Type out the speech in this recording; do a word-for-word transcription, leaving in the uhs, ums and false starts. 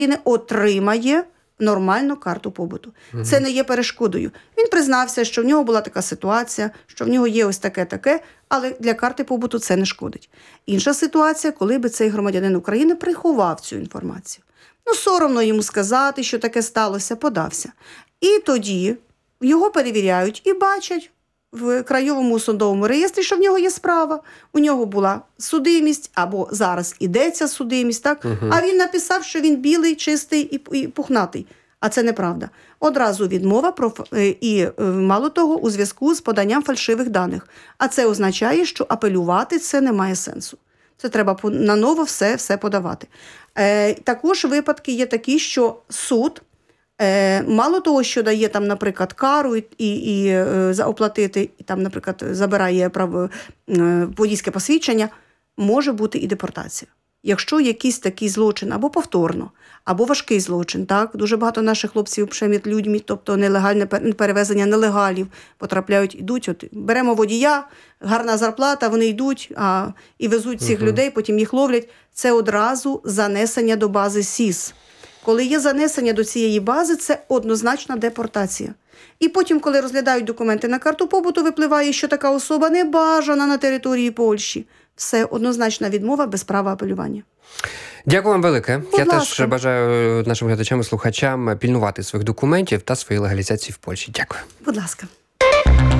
отримає нормальну карту побуту. Угу. Це не є перешкодою. Він признався, що в нього була така ситуація, що в нього є ось таке-таке, але для карти побуту це не шкодить. Інша ситуація, коли би цей громадянин України приховав цю інформацію. Ну, соромно йому сказати, що таке сталося, подався. І тоді його перевіряють і бачать в краєвому судовому реєстрі, що в нього є справа, у нього була судимість, або зараз ідеться судимість, так? Угу. А він написав, що він білий, чистий і, і пухнатий. А це неправда. Одразу відмова про, і, мало того, у зв'язку з поданням фальшивих даних. А це означає, що апелювати це не має сенсу. Це треба наново все, все подавати. Е, також випадки є такі, що суд Е, мало того, що дає там, наприклад, кару і, і, і е, оплатити, і там, наприклад, забирає право, е, водійське посвідчення, може бути і депортація. Якщо якийсь такий злочин або повторно, або важкий злочин, так, дуже багато наших хлопців пшем'ят людьми, тобто нелегальне перевезення нелегалів, потрапляють, ідуть, от, беремо водія, гарна зарплата, вони йдуть а, і везуть цих угу. людей, потім їх ловлять. Це одразу занесення до бази СІС. Коли є занесення до цієї бази, це однозначна депортація. І потім, коли розглядають документи на карту побуту, випливає, що така особа не бажана на території Польщі. Все, однозначна відмова без права апелювання. Дякую вам велике. Будь Я ласка. теж бажаю нашим глядачам і слухачам пільнувати своїх документів та своєї легалізації в Польщі. Дякую. Будь ласка.